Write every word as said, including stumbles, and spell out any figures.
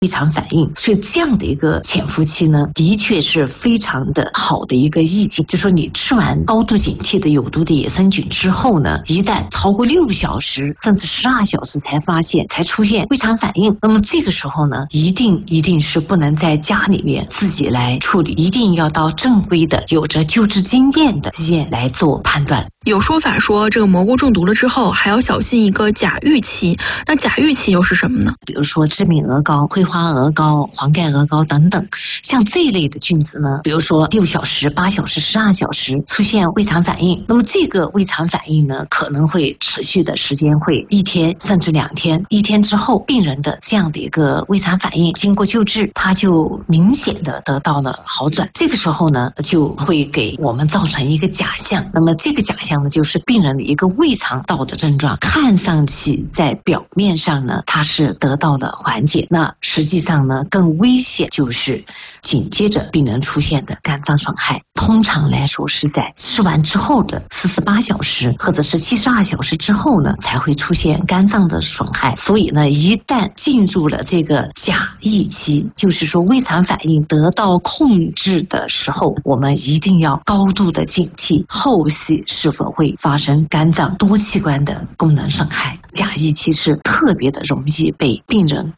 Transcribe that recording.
胃肠反应。所以这样的一个潜伏期呢，的确是非常的好的一个意境，就说你吃完高度警惕的有毒的野生菌之后呢，一旦超过六小时甚至十二小时才发现才出现胃肠反应，那么这个时候呢，一定一定是不能在家里面自己来处理，一定要到正规的有着救治经验的医院来做判断。 有说法说，这个蘑菇中毒了之后还要小心一个甲预期，那甲预期又是什么呢？ 比如说致敏鹅膏、灰花鹅膏、黄盖鹅膏等等，像这一类的菌子呢，比如说六小时、八小时、十二小时出现胃肠反应，那么这个胃肠反应呢，可能会持续的时间会一天甚至两天，一天之后，病人的这样的一个胃肠反应经过救治，他就明显的得到了好转。这个时候呢，就会给我们造成一个假象，那么这个假象呢，就是病人的一个胃肠道的症状，看上去在表面上呢，它是得到了缓解，那实际上呢，更危险就是紧接着病人出现的肝脏损害。通常来说是在吃完之后的四十八小时或者是七十二小时之后呢，才会出现肝脏的损害。所以呢，一旦进入了这个甲疫期，就是说胃肠反应得到控制的时候，我们一定要高度的警惕后续是否会发生肝脏多器官的功能损害。甲疫期是特别的容易被病人